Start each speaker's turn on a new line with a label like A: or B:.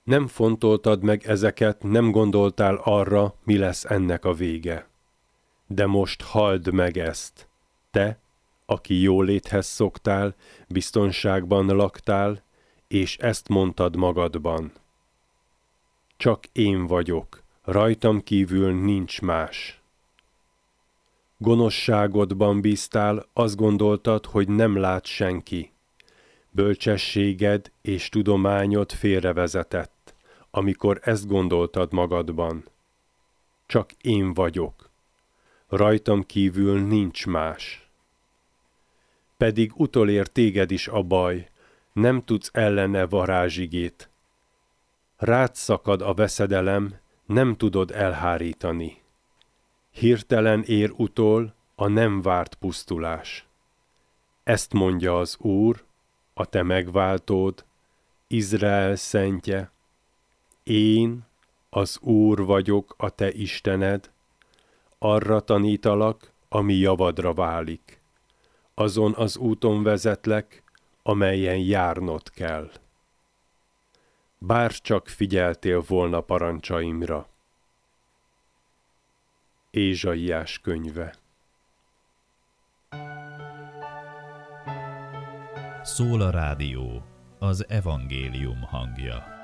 A: Nem fontoltad meg ezeket, nem gondoltál arra, mi lesz ennek a vége. De most halld meg ezt. Te, aki jóléthez szoktál, biztonságban laktál, és ezt mondtad magadban. Csak én vagyok, rajtam kívül nincs más. Gonoszságodban bíztál, azt gondoltad, hogy nem lát senki. Bölcsességed és tudományod félrevezetett, amikor ezt gondoltad magadban. Csak én vagyok. Rajtam kívül nincs más. Pedig utolér téged is a baj, nem tudsz ellene varázsigét. Rád szakad a veszedelem, nem tudod elhárítani. Hirtelen ér utol a nem várt pusztulás. Ezt mondja az Úr, a te megváltód, Izrael szentje. Én, az Úr vagyok, a te Istened, arra tanítalak, ami javadra válik. Azon az úton vezetlek, amelyen járnod kell. Bár csak figyeltél volna parancsaimra. Ézsaiás könyve.
B: Szól a rádió, az evangélium hangja.